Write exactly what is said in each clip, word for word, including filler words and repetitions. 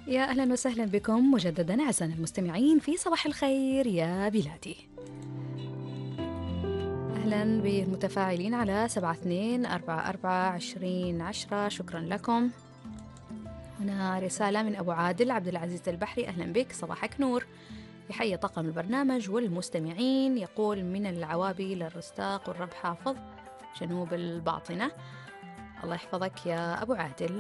يا أهلا وسهلا بكم مجددا أعزائنا المستمعين في صباح الخير يا بلادي. أهلا بالمتفاعلين على سبعة اثنين أربعة أربعة عشرين عشرة، شكرا لكم. هنا رسالة من أبو عادل عبد العزيز البحري، أهلا بك، صباحك نور. يحيي طاقم البرنامج والمستمعين، يقول من العوابي للرستاق والرب حافظ جنوب الباطنة. الله يحفظك يا أبو عادل.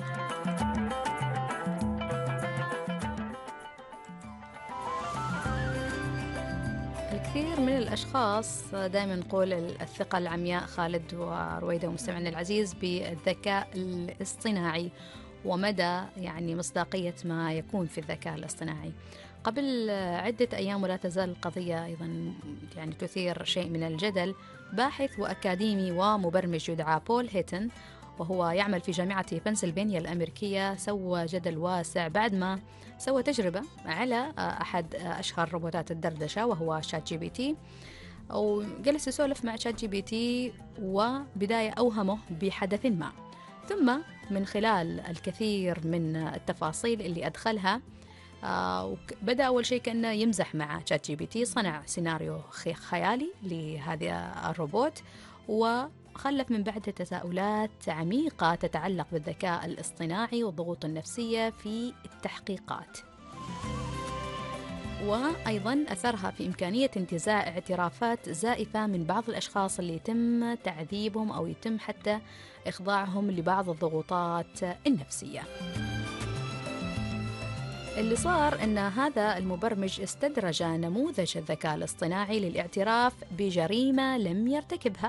الكثير من الأشخاص دائما نقول الثقة العمياء، خالد ورويدة ومستمعنا العزيز، بالذكاء الاصطناعي ومدى يعني مصداقية ما يكون في الذكاء الاصطناعي. قبل عدة أيام ولا تزال القضية أيضا يعني تثير شيء من الجدل. باحث وأكاديمي ومبرمج يدعى بول هيتن، وهو يعمل في جامعة بنسلفانيا الأمريكية، سوى جدل واسع بعد ما سوى تجربة على أحد أشهر روبوتات الدردشة وهو شات جي بي تي، وجلس يسولف مع شات جي بي تي وبداية أوهمه بحدث ما، ثم من خلال الكثير من التفاصيل اللي أدخلها آه بدأ أول شيء كأنه يمزح مع شات جي بي تي، صنع سيناريو خيالي لهذا الروبوت، وخلف من بعده تساؤلات عميقة تتعلق بالذكاء الاصطناعي والضغوط النفسية في التحقيقات، وأيضا أثرها في إمكانية انتزاع اعترافات زائفة من بعض الأشخاص اللي يتم تعذيبهم أو يتم حتى إخضاعهم لبعض الضغوطات النفسية. اللي صار أن هذا المبرمج استدرج نموذج الذكاء الاصطناعي للاعتراف بجريمة لم يرتكبها.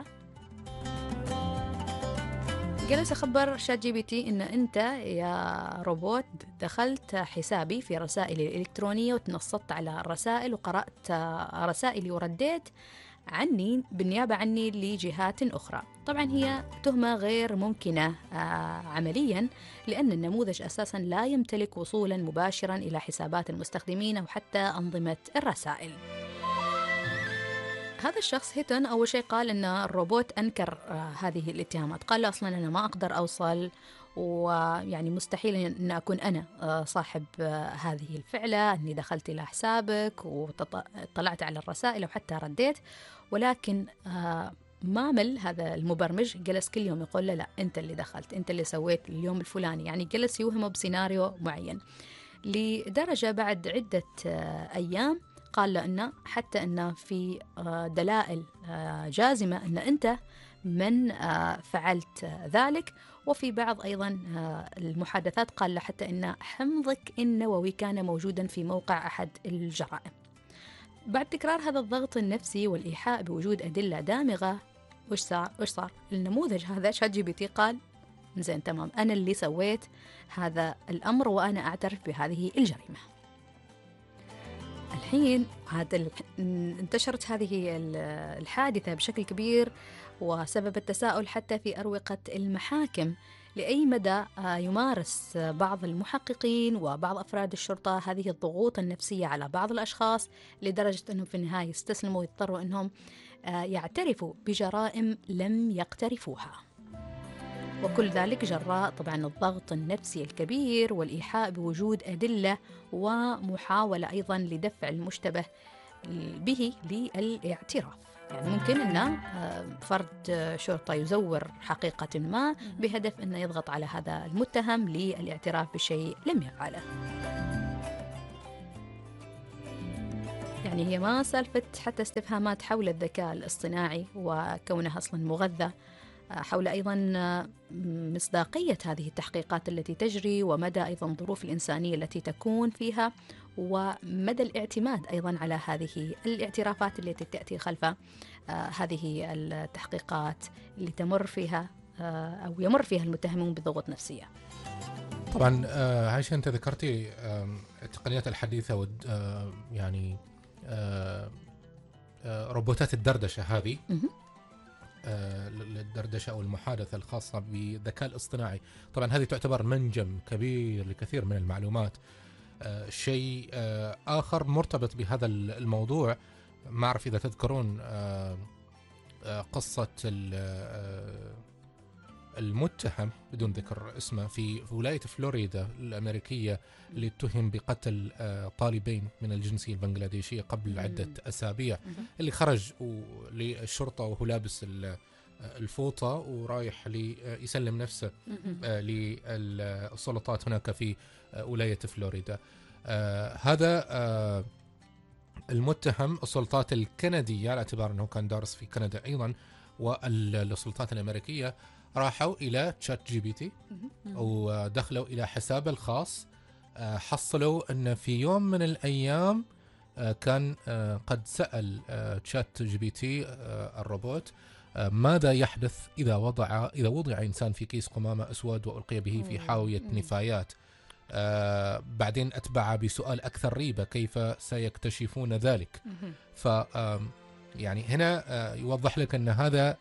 جلس أخبر شات جي بي تي إن أنت يا روبوت دخلت حسابي في رسائلي الإلكترونية وتنصت على الرسائل وقرأت رسائلي ورديت عني بالنيابة عني لجهات أخرى. طبعا هي تهمة غير ممكنة آه عمليا، لأن النموذج أساسا لا يمتلك وصولا مباشرا إلى حسابات المستخدمين أو حتى أنظمة الرسائل. هذا الشخص هيتون أول شيء قال أن الروبوت أنكر آه هذه الاتهامات، قال له أصلا أنا ما أقدر أوصل، ويعني مستحيل أن أكون أنا آه صاحب آه هذه الفعلة، أني دخلت إلى حسابك وطلعت على الرسائل وحتى رديت. ولكن آه ما مل هذا المبرمج، جلس كل يوم يقول له لا أنت اللي دخلت، أنت اللي سويت اليوم الفلاني، يعني جلس يوهمه بسيناريو معين، لدرجة بعد عدة آه أيام قال له أنه حتى أنه في آه دلائل آه جازمة أن أنت من آه فعلت آه ذلك. وفي بعض أيضا آه المحادثات قال له حتى أن حمضك النووي كان موجودا في موقع أحد الجرائم. بعد تكرار هذا الضغط النفسي والإيحاء بوجود أدلة دامغة، وش صار؟ وش صار؟ النموذج هذا شات جي بي تي قال زين تمام، أنا اللي سويت هذا الأمر وأنا أعترف بهذه الجريمة. الحين عاد انتشرت هذه الحادثة بشكل كبير وسبب التساؤل حتى في أروقة المحاكم، لأي مدى يمارس بعض المحققين وبعض أفراد الشرطة هذه الضغوط النفسية على بعض الأشخاص لدرجة أنهم في النهاية يستسلموا ويضطروا أنهم يعترفوا بجرائم لم يقترفوها، وكل ذلك جراء طبعا الضغط النفسي الكبير والإيحاء بوجود أدلة ومحاولة أيضا لدفع المشتبه به للاعتراف. يعني ممكن أن فرد شرطة يزور حقيقة ما بهدف أن يضغط على هذا المتهم للاعتراف بشيء لم يفعله. يعني هي ما سالفت حتى استفهامات حول الذكاء الاصطناعي وكونها أصلا مغذى حول أيضا مصداقية هذه التحقيقات التي تجري، ومدى أيضا الظروف الإنسانية التي تكون فيها، ومدى الاعتماد أيضا على هذه الاعترافات التي تأتي خلف آه هذه التحقيقات اللي تمر فيها آه أو يمر فيها المتهمون بضغوط نفسية. طبعا آه عايشة أنت ذكرتي آه التقنيات الحديثة و آه يعني آه آه روبوتات الدردشة هذه للدردشة أو المحادثة الخاصة بالذكاء الاصطناعي. طبعا هذه تعتبر منجم كبير لكثير من المعلومات. آه شيء آه آخر مرتبط بهذا الموضوع، ما أعرف إذا تذكرون آه آه قصة المتهم بدون ذكر اسمه في ولاية فلوريدا الأمريكية اللي اتهم بقتل طالبين من الجنسية البنغلاديشية قبل عدة أسابيع، اللي خرج للشرطة وهو لابس الفوطة ورايح ليسلم نفسه للسلطات هناك في ولاية فلوريدا. هذا المتهم السلطات الكندية على اعتبار أنه كان دارس في كندا أيضا، والسلطات الأمريكية راحوا إلى تشات جي بي تي ودخلوا إلى حسابه الخاص، حصلوا أن في يوم من الأيام كان قد سأل تشات جي بي تي الروبوت ماذا يحدث إذا وضع إذا وضع إنسان في كيس قمامة أسود وألقي به في حاوية نفايات. آه بعدين أتبع بسؤال أكثر ريبة، كيف سيكتشفون ذلك؟ ف يعني هنا آه يوضح لك أن هذا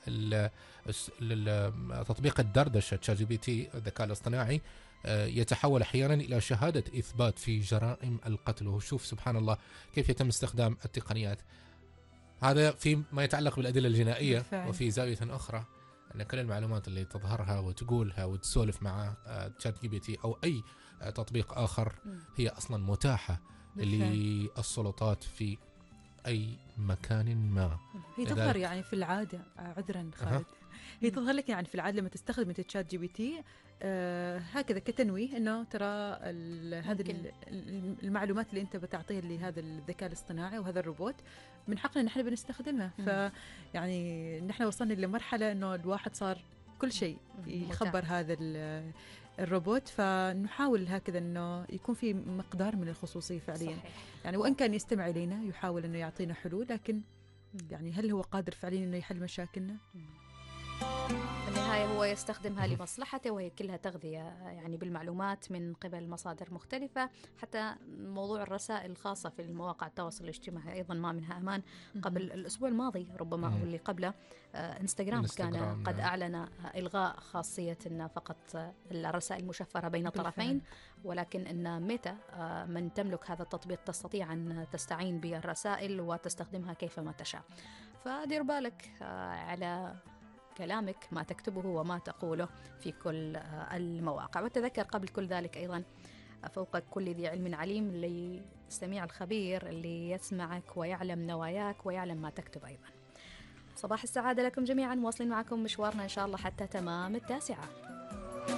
تطبيق الدردشة تشات جي بي تي الذكاء الاصطناعي آه يتحول أحيانا إلى شهادة إثبات في جرائم القتل. وشوف سبحان الله كيف يتم استخدام التقنيات. هذا في ما يتعلق بالأدلة الجنائية بالفعل. وفي زاوية أخرى أن كل المعلومات اللي تظهرها وتقولها وتسولف مع تشات جي بي تي أو أي تطبيق آخر هي أصلا متاحة للسلطات في أي مكان ما. هي تظهر يعني في العادة عذرا خالد أه. هي تظهر لك يعني في العادة لما تستخدم تشات جي بي تي آه هكذا كتنويه انه ترى هذه المعلومات اللي انت بتعطيها لهذا الذكاء الاصطناعي وهذا الروبوت من حقنا نحن بنستخدمها. فيعني نحن وصلنا لمرحلة انه الواحد صار كل شيء يخبر هذا الروبوت، فنحاول هكذا انه يكون في مقدار من الخصوصية فعليا. صحيح. يعني وان كان يستمع الينا يحاول انه يعطينا حلول، لكن يعني هل هو قادر فعليا انه يحل مشاكلنا؟ بالنهاية هو يستخدمها لمصلحته، وهي كلها تغذية يعني بالمعلومات من قبل مصادر مختلفة. حتى موضوع الرسائل الخاصة في المواقع التواصل الاجتماعي أيضا ما منها أمان. قبل الأسبوع الماضي ربما أو اللي قبله آه إنستغرام كان قد أعلن إلغاء خاصية أن فقط الرسائل المشفرة بين الطرفين، ولكن أن ميتا آه من تملك هذا التطبيق تستطيع أن تستعين بالرسائل وتستخدمها كيفما تشاء. فدير بالك آه على كلامك، ما تكتبه وما تقوله في كل المواقع. وتذكر قبل كل ذلك أيضا فوق كل ذي علم عليم، للسميع الخبير اللي يسمعك ويعلم نواياك ويعلم ما تكتب أيضا. صباح السعادة لكم جميعا، واصلين معكم مشوارنا إن شاء الله حتى تمام التاسعة.